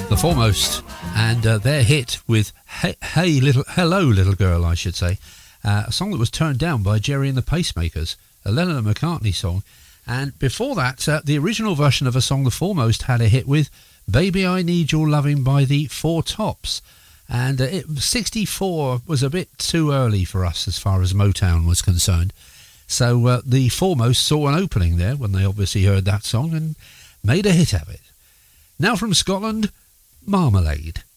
The Foremost, and their hit with Hello Little Girl, I should say, a song that was turned down by Jerry and the Pacemakers, a Lennon and McCartney song. And before that, the original version of a song The Foremost had a hit with Baby I Need Your Loving by the Four Tops. And 64 was a bit too early for us as far as Motown was concerned. So the Foremost saw an opening there when they obviously heard that song and made a hit of it. Now from Scotland, Marmalade.